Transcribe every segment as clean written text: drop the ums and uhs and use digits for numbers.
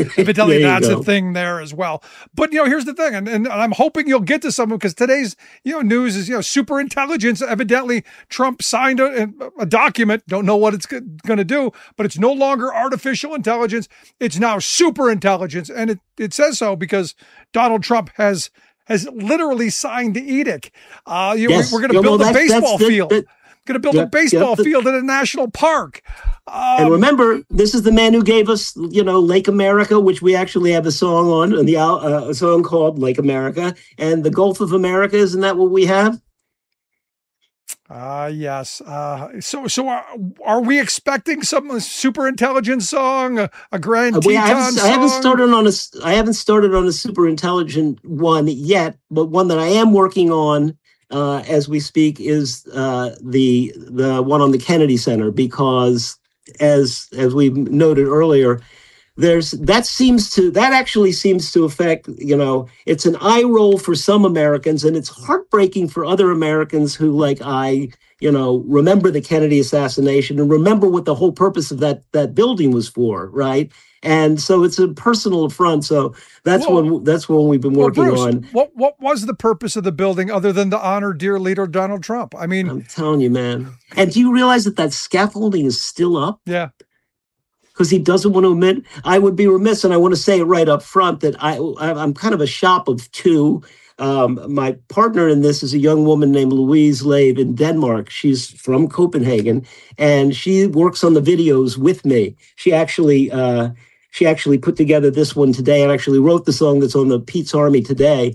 Evidently, that's a thing there as well. But, here's the thing, and I'm hoping you'll get to something, because today's, news is, super intelligence. Evidently, Trump signed a document, don't know what it's going to do, but it's no longer artificial intelligence. It's now super intelligence. And it says so because Donald Trump has literally signed the edict. Yes. We're going to build a baseball field. Going to build a baseball field in a national park. And remember, this is the man who gave us, Lake America, which we actually have a song on, and a song called Lake America, and the Gulf of America. Isn't that what we have? Yes. So are we expecting some super intelligent song, a Grand Teton song? I haven't started on a super intelligent one yet, but one that I am working on as we speak is the one on the Kennedy Center, because as we noted earlier, that actually seems to affect, it's an eye roll for some Americans, and it's heartbreaking for other Americans who, like remember the Kennedy assassination and remember what the whole purpose of that building was for, right? And so it's a personal affront. So that's one we've been working Bruce, on. What was the purpose of the building other than to honor dear leader Donald Trump? I mean, I'm telling you, man. And do you realize that scaffolding is still up? Yeah. Because he doesn't want to admit. I would be remiss, and I want to say it right up front, that I'm kind of a shop of two. My partner in this is a young woman named Louise Lave in Denmark. She's from Copenhagen, and she works on the videos with me. She actually put together this one today, and actually wrote the song that's on the Pete's Army today,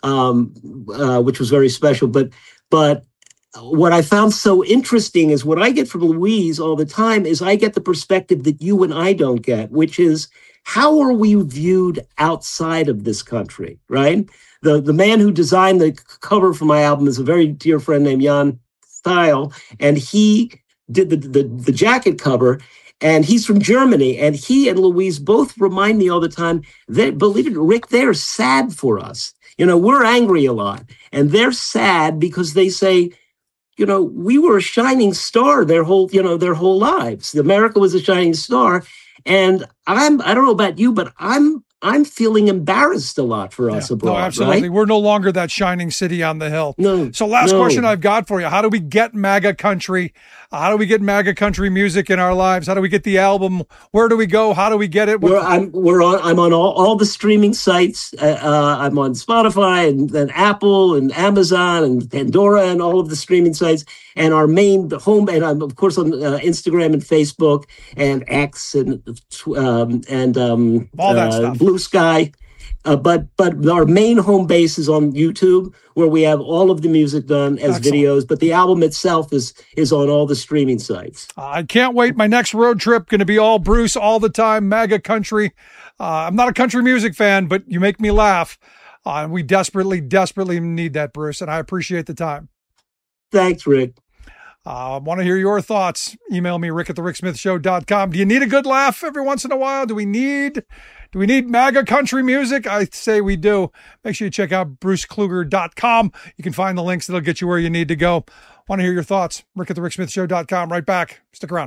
which was very special. But what I found so interesting is what I get from Louise all the time is I get the perspective that you and I don't get, which is, how are we viewed outside of this country, right? The man who designed the cover for my album is a very dear friend named Jan Style, and he did the jacket cover, and he's from Germany, and he and Louise both remind me all the time that, believe it, Rick, they're sad for us. We're angry a lot, and they're sad because they say, we were a shining star their whole lives. America was a shining star. And I don't know about you, but I'm feeling embarrassed a lot for us abroad. No, absolutely. Right? We're no longer that shining city on the hill. No. So last question I've got for you. How do we get MAGA country? How do we get MAGA country music in our lives? How do we get the album? Where do we go? How do we get it? I'm on all the streaming sites. I'm on Spotify and Apple and Amazon and Pandora and all of the streaming sites. And our main home, and I'm of course on Instagram and Facebook and X and all that stuff. Blue Sky. But our main home base is on YouTube, where we have all of the music done as videos. But the album itself is on all the streaming sites. I can't wait. My next road trip going to be all Bruce all the time, MAGA country. I'm not a country music fan, but you make me laugh. We desperately need that, Bruce, and I appreciate the time. Thanks, Rick. I want to hear your thoughts. Email me, rick@thericksmithshow.com. Do you need a good laugh every once in a while? Do we need MAGA country music? I say we do. Make sure you check out brucekluger.com. You can find the links that'll get you where you need to go. Want to hear your thoughts? rick@thericksmithshow.com. Right back. Stick around.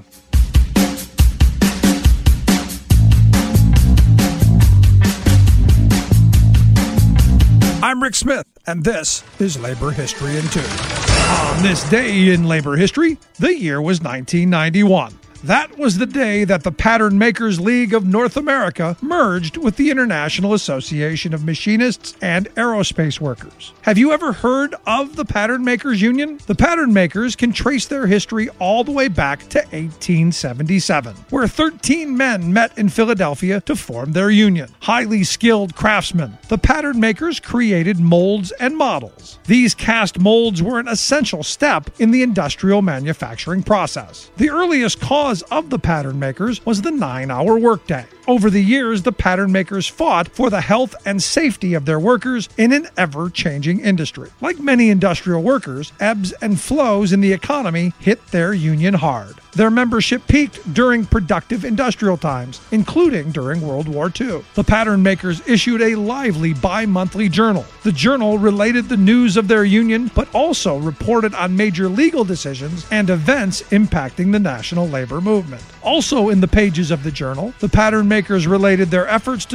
I'm Rick Smith, and this is Labor History in 2. On this day in labor history, the year was 1991. That was the day that the Pattern Makers League of North America merged with the International Association of Machinists and Aerospace Workers. Have you ever heard of the Pattern Makers Union? The Pattern Makers can trace their history all the way back to 1877, where 13 men met in Philadelphia to form their union. Highly skilled craftsmen, the Pattern Makers created molds and models. These cast molds were an essential step in the industrial manufacturing process. The earliest cause of the Pattern Makers was the 9-hour workday. Over the years, the Pattern Makers fought for the health and safety of their workers in an ever-changing industry. Like many industrial workers, ebbs and flows in the economy hit their union hard. Their membership peaked during productive industrial times, including during World War II. The Pattern Makers issued a lively bi-monthly journal. The journal related the news of their union, but also reported on major legal decisions and events impacting the national labor movement. Also in the pages of the journal, the Pattern Makers makers related their efforts to